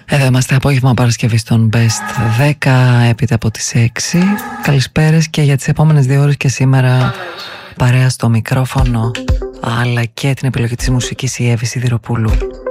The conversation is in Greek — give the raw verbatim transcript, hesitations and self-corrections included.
Εδώ είμαστε, απόγευμα Παρασκευή των Best δέκα έπειτα από τις έξι. Καλησπέρες και για τις επόμενες δύο ώρες και σήμερα παρέα στο μικρόφωνο αλλά και την επιλογή της μουσικής η Εύη Σιδηροπούλου.